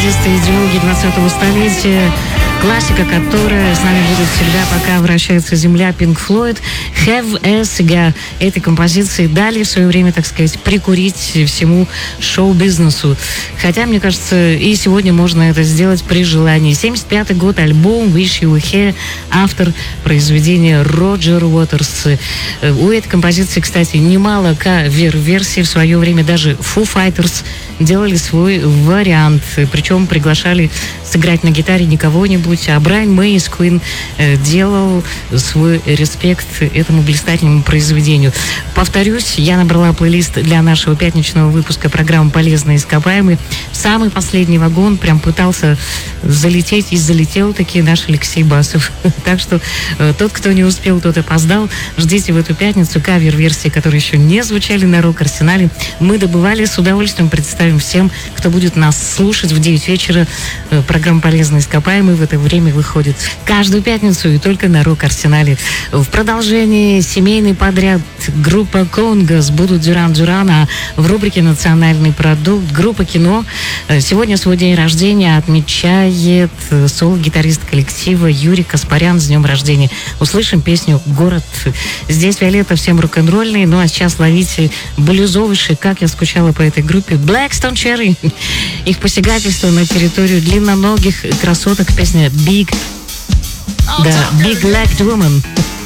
мелодисты и идеологи 20-го столетия. Классика, которая с нами будет всегда, пока вращается Земля, Pink Floyd. Have a cigar. Этой композиции дали в свое время, так сказать, прикурить всему шоу-бизнесу. Хотя, мне кажется, и сегодня можно это сделать при желании. 75-й год, альбом Wish You Were Here, автор произведения Роджер Уотерс. У этой композиции, кстати, немало кавер-версий. В свое время даже Foo Fighters делали свой вариант. Причем приглашали сыграть на гитаре не кого-нибудь, а Брайан Мэй из Queen делал свой респект этому блистательному произведению. Повторюсь, я набрала плейлист для нашего пятничного выпуска программы «Полезные ископаемые». В самый последний вагон прям пытался залететь, и залетел таки наш Алексей Басов. Так что тот, кто не успел, тот опоздал. Ждите в эту пятницу кавер-версии, которые еще не звучали на Рок-Арсенале. Мы добывали, с удовольствием представим всем, кто будет нас слушать в 9 вечера. Программа «Полезные ископаемые» в это время выходит каждую пятницу и только на Рок-Арсенале. В продолжении семейный подряд группа «Конгос» будут Дюран-Дюран, а в рубрике «Национальный продукт» группа «Кино». Сегодня свой день рождения отмечает соло-гитарист коллектива Юрий Каспарян. С днем рождения. Услышим песню «Город». Здесь Виолетта, всем рок-н-ролльный. Ну а сейчас ловите блюзовый шик. Как я скучала по этой группе. Blackstone Cherry. Их посягательство на территорию длинноногих красоток. Песня Big Legged Woman.